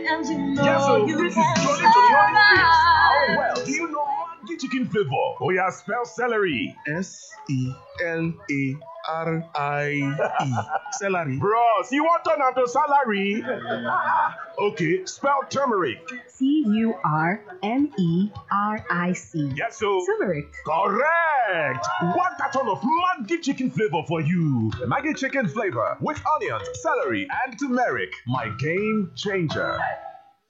And you Yes, know so you this is can Jolly Johnny on the streets. How survive. well do you know Maggi chicken flavor? Oh yeah, spell celery. Celery. Celery. Bros, you want turn am to salary? Okay, spell turmeric. Turmeric. Yes, so Turmeric. correct. One carton of Maggi chicken flavor for you. Maggi chicken flavor with onions, celery, and turmeric. My game changer.